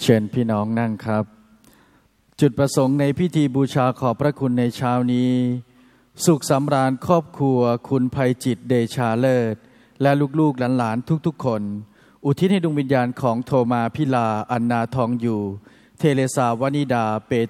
เชิญพี่น้องนั่งครับจุดประสงค์ในพิธีบูชาขอบพระคุณในเช้านี้สุขสำราญครอบครัวคุณภัยจิตเดชาเลิศและลูกๆหลานๆทุกๆคนอุทิศให้ดวงวิญญาณของโทมาพิลาอันนาทองอยู่เทเรซาวนิดาเป